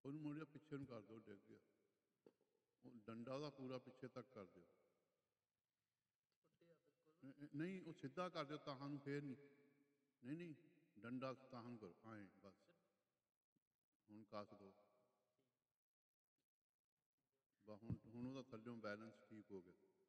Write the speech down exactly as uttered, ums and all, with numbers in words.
ਉਹਨੂੰ ਮੁੜਿਆ ਪਿੱਛੇ ਨੂੰ ਕਰ ਦਿਓ, ਡਿੱਗ ਗਿਆ। ਉਹ ਡੰਡਾ ਉਹਦਾ ਪੂਰਾ ਪਿੱਛੇ ਤੱਕ ਕਰ ਦਿਓ। ਨਹੀਂ ਉਹ ਸਿੱਧਾ ਕਰ ਦਿਓ ਤਾਹਾਂ ਨੂੰ, ਫੇਰ ਨਹੀਂ ਨਹੀਂ ਨਹੀਂ ਡੰਡਾ ਤਾਹਾਂ ਨੂੰ ਕਰੋ, ਆਏ ਬਸ। ਹੁਣ ਕੱਸ ਦਿਓ ਬਸ। ਹੁਣ ਹੁਣ ਉਹਦਾ ਥੱਲਿਓਂ ਬੈਲੈਂਸ ਠੀਕ ਹੋ ਗਿਆ।